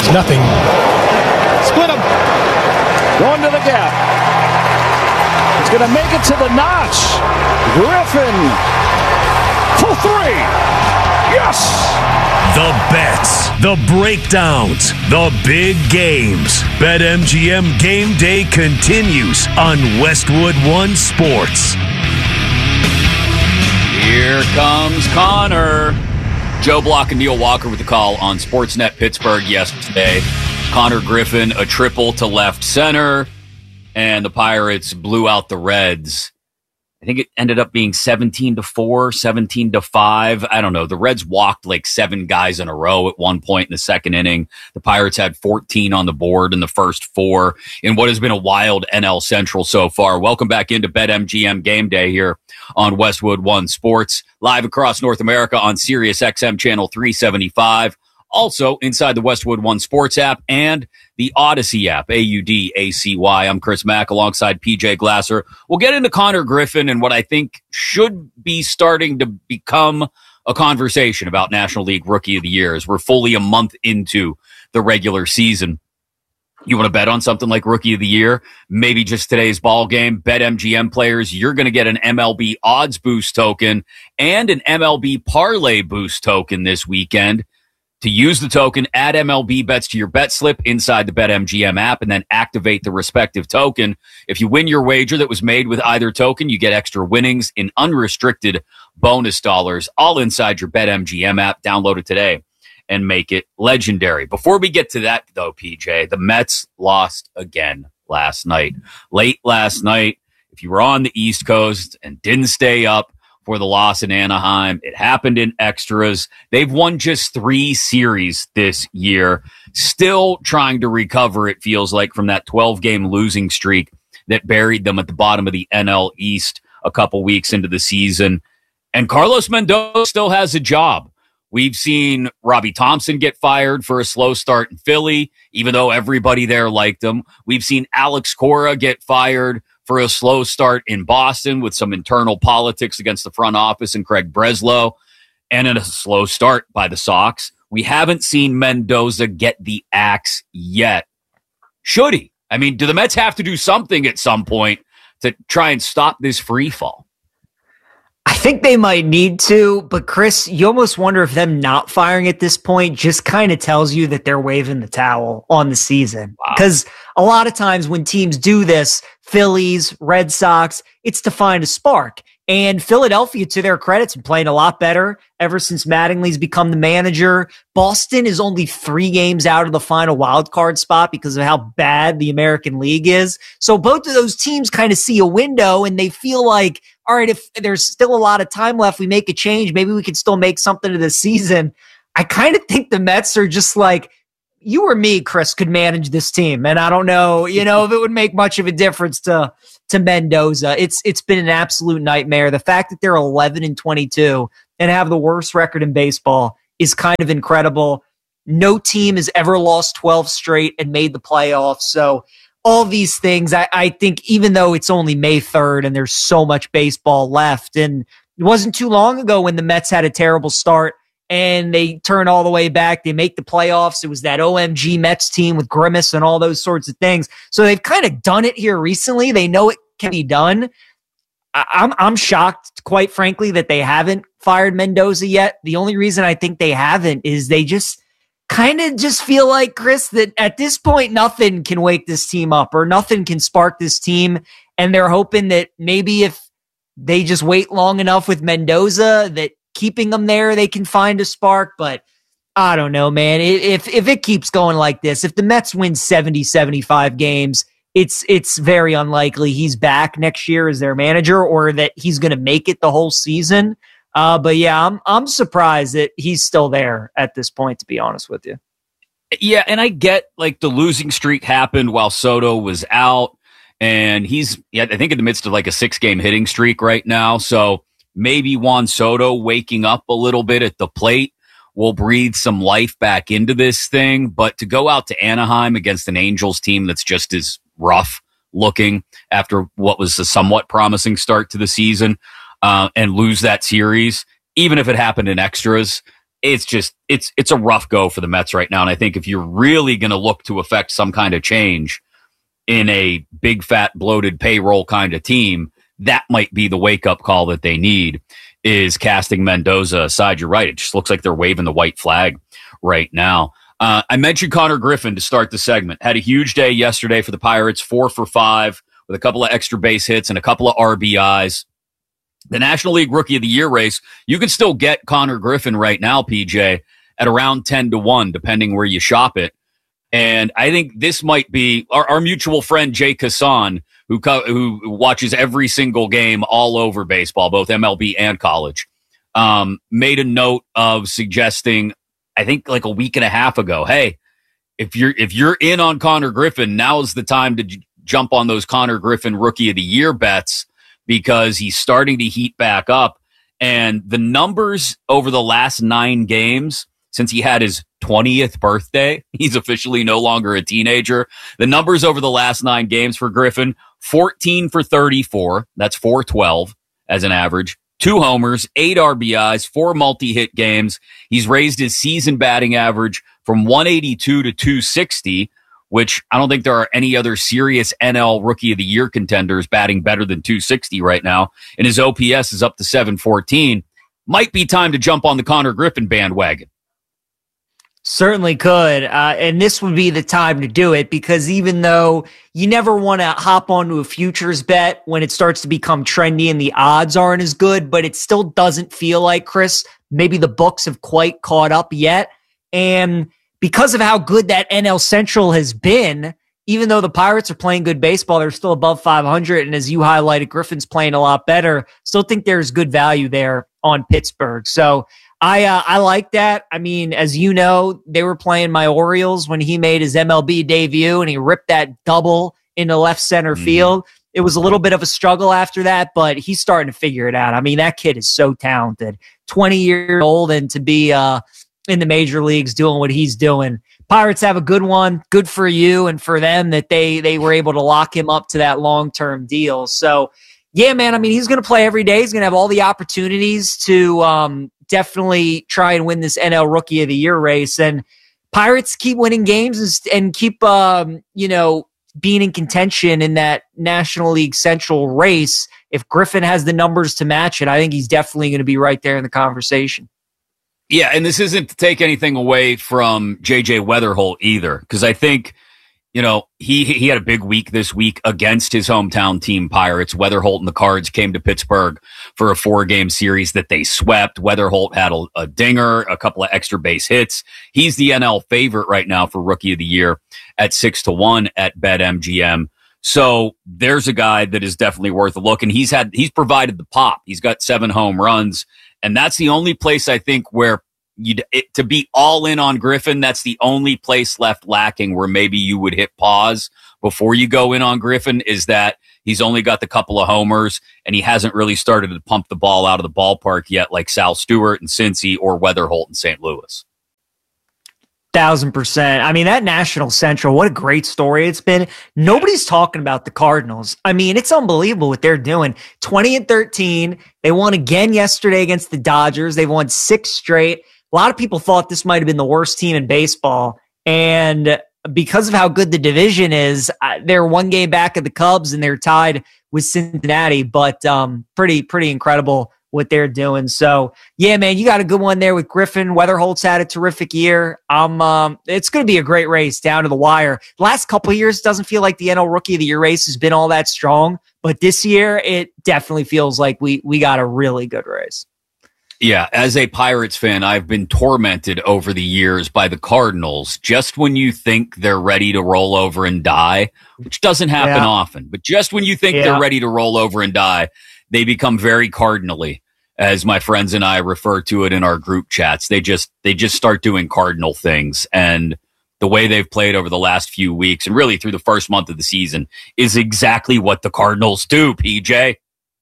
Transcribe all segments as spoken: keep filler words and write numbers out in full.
It's nothing. Split him. Going to the gap. It's going to make it to the notch. Griffin. For three. Yes. The bets, the breakdowns, the big games. BetMGM Game Day continues on Westwood One Sports. Here comes Connor. Joe Block and Neil Walker with the call on Sportsnet Pittsburgh yesterday. Connor Griffin, a triple to left center, and the Pirates blew out the Reds. I think it ended up being seventeen to four, seventeen to five. I don't know. The Reds walked like seven guys in a row at one point in the second inning. The Pirates had fourteen on the board in the first four in what has been a wild N L Central so far. Welcome back into BetMGM Game Day here on Westwood One Sports, live across North America on Sirius X M channel three seventy-five. Also inside the Westwood One Sports app and the Odyssey app, A U D A C Y. I'm Chris Mack alongside P J Glasser. We'll get into Connor Griffin and what I think should be starting to become a conversation about National League Rookie of the Year as we're fully a month into the regular season. You want to bet on something like Rookie of the Year? Maybe just today's ball game. BetMGM players, you're going to get an M L B odds boost token and an M L B parlay boost token this weekend. To use the token, add M L B bets to your bet slip inside the BetMGM app and then activate the respective token. If you win your wager that was made with either token, you get extra winnings in unrestricted bonus dollars, all inside your BetMGM app. Download it today and make it legendary. Before we get to that, though, P J, the Mets lost again last night. Late last night, if you were on the East Coast and didn't stay up for the loss in Anaheim, it happened in extras. They've won just three series this year, still trying to recover, it feels like, from that twelve-game losing streak that buried them at the bottom of the N L East a couple weeks into the season. And Carlos Mendoza still has a job. We've seen Robbie Thompson get fired for a slow start in Philly, even though everybody there liked him. We've seen Alex Cora get fired for a slow start in Boston with some internal politics against the front office and Craig Breslow, and in a slow start by the Sox. We haven't seen Mendoza get the axe yet. Should he? I mean, do the Mets have to do something at some point to try and stop this free fall? I think they might need to, but Chris, you almost wonder if them not firing at this point just kind of tells you that they're waving the towel on the season. Because wow. A lot of times when teams do this, Phillies, Red Sox, it's to find a spark. And Philadelphia, to their credit, has been playing a lot better ever since Mattingly's become the manager. Boston is only three games out of the final wild card spot because of how bad the American League is. So both of those teams kind of see a window and they feel like, all right, if there's still a lot of time left, we make a change. Maybe we can still make something of the season. I kind of think the Mets are just like, you or me, Chris, could manage this team. And I don't know, you know, if it would make much of a difference to to Mendoza. It's It's been an absolute nightmare. The fact that they're eleven and twenty-two and have the worst record in baseball is kind of incredible. No team has ever lost twelve straight and made the playoffs. So all these things, I, I think, even though it's only May third and there's so much baseball left, and it wasn't too long ago when the Mets had a terrible start and they turn all the way back. They make the playoffs. It was that O M G Mets team with Grimace and all those sorts of things. So they've kind of done it here recently. They know it can be done. I- I'm I'm shocked, quite frankly, that they haven't fired Mendoza yet. The only reason I think they haven't is they just kind of just feel like, Chris, that at this point, nothing can wake this team up or nothing can spark this team. And they're hoping that maybe if they just wait long enough with Mendoza, that keeping them there, they can find a spark. But I don't know, man. If if it keeps going like this, if the Mets win seventy, seventy-five games, it's it's very unlikely he's back next year as their manager or that he's going to make it the whole season. Uh, but yeah, I'm I'm surprised that he's still there at this point, to be honest with you. Yeah, and I get like the losing streak happened while Soto was out, and he's yeah, I think in the midst of like a six-game hitting streak right now. So maybe Juan Soto waking up a little bit at the plate will breathe some life back into this thing. But to go out to Anaheim against an Angels team that's just as rough looking after what was a somewhat promising start to the season, uh, and lose that series, even if it happened in extras, it's just it's it's a rough go for the Mets right now. And I think if you're really going to look to affect some kind of change in a big, fat, bloated payroll kind of team, that might be the wake-up call that they need, is casting Mendoza aside. You're right. It just looks like they're waving the white flag right now. Uh, I mentioned Connor Griffin to start the segment. Had a huge day yesterday for the Pirates, four for five with a couple of extra base hits and a couple of R B Is. The National League Rookie of the Year race, you can still get Connor Griffin right now, P J, at around ten to one, depending where you shop it. And I think this might be our, our mutual friend, Jay Kassan, who, co- who watches every single game all over baseball, both M L B and college, um, made a note of suggesting, I think like a week and a half ago, hey, if you're, if you're in on Connor Griffin, now's the time to j- jump on those Connor Griffin Rookie of the Year bets, because he's starting to heat back up. And the numbers over the last nine games, since he had his twentieth birthday, he's officially no longer a teenager. The numbers over the last nine games for Griffin, fourteen for thirty-four. That's four twelve as an average. Two homers, eight R B Is, four multi-hit games. He's raised his season batting average from one eighty-two to two sixty, which I don't think there are any other serious N L Rookie of the Year contenders batting better than two sixty right now. And his O P S is up to seven fourteen. Might be time to jump on the Connor Griffin bandwagon. Certainly could. Uh, and this would be the time to do it, because even though you never want to hop onto a futures bet when it starts to become trendy and the odds aren't as good, but it still doesn't feel like, Chris, maybe the books have quite caught up yet. And because of how good that N L Central has been, even though the Pirates are playing good baseball, they're still above five hundred. And as you highlighted, Griffin's playing a lot better. Still think there's good value there on Pittsburgh. So I uh, I like that. I mean, as you know, they were playing my Orioles when he made his M L B debut and he ripped that double into left center mm-hmm. field. It was a little bit of a struggle after that, but he's starting to figure it out. I mean, that kid is so talented, twenty years old, and to be uh, in the major leagues doing what he's doing. Pirates have a good one. Good for you and for them that they they were able to lock him up to that long-term deal. So, yeah, man, I mean, he's going to play every day. He's going to have all the opportunities to um, definitely try and win this N L Rookie of the Year race. And Pirates keep winning games and keep, um, you know, being in contention in that National League Central race. If Griffin has the numbers to match it, I think he's definitely going to be right there in the conversation. Yeah, and this isn't to take anything away from J J Weatherholt either, because I think, you know, he he had a big week this week against his hometown team, Pirates. Weatherholt and the Cards came to Pittsburgh for a four-game series that they swept. Weatherholt had a, a dinger, a couple of extra base hits. He's the N L favorite right now for Rookie of the Year at six to one at BetMGM. So there's a guy that is definitely worth a look, and he's had he's provided the pop. He's got seven home runs, and that's the only place I think where you to be all in on Griffin. That's the only place left lacking where maybe you would hit pause before you go in on Griffin, is that he's only got the couple of homers and he hasn't really started to pump the ball out of the ballpark yet, like Sal Stewart and Cincy or Weatherholt in Saint Louis. Thousand percent. I mean, that National Central, what a great story it's been. Nobody's talking about the Cardinals. I mean, it's unbelievable what they're doing. twenty and thirteen. They won again yesterday against the Dodgers. They've won six straight. A lot of people thought this might have been the worst team in baseball. And because of how good the division is, they're one game back of the Cubs and they're tied with Cincinnati. But um, pretty, pretty incredible what they're doing. So, yeah, man, you got a good one there with Griffin. Weatherholt's had a terrific year. Um, um, it's going to be a great race down to the wire. The last couple of years, doesn't feel like the N L Rookie of the Year race has been all that strong. But this year, it definitely feels like we we got a really good race. Yeah, as a Pirates fan, I've been tormented over the years by the Cardinals. Just when you think they're ready to roll over and die, which doesn't happen yeah. often, but just when you think yeah. they're ready to roll over and die, they become very cardinally, as my friends and I refer to it in our group chats. They just they just start doing cardinal things, and the way they've played over the last few weeks and really through the first month of the season is exactly what the Cardinals do, P J.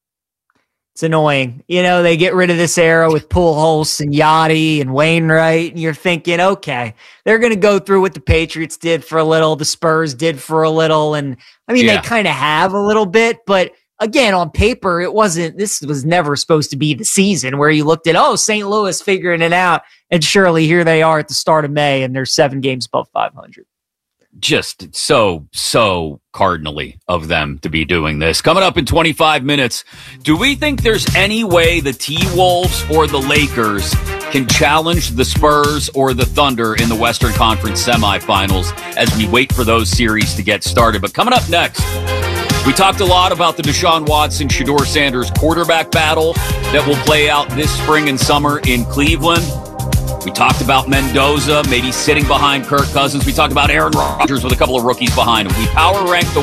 It's annoying. You know, they get rid of this era with Pujols and Yachty and Wainwright, and you're thinking, okay, they're going to go through what the Patriots did for a little, the Spurs did for a little, and I mean, yeah. they kind of have a little bit, but again, on paper, it wasn't, this was never supposed to be the season where you looked at, oh, Saint Louis figuring it out. And surely here they are at the start of May and they're seven games above five hundred. Just so, so cardinally of them to be doing this. Coming up in twenty-five minutes, do we think there's any way the T-Wolves or the Lakers can challenge the Spurs or the Thunder in the Western Conference semifinals as we wait for those series to get started? But coming up next, we talked a lot about the Deshaun Watson, Shedeur Sanders quarterback battle that will play out this spring and summer in Cleveland. We talked about Mendoza maybe sitting behind Kirk Cousins. We talked about Aaron Rodgers with a couple of rookies behind him. We power ranked the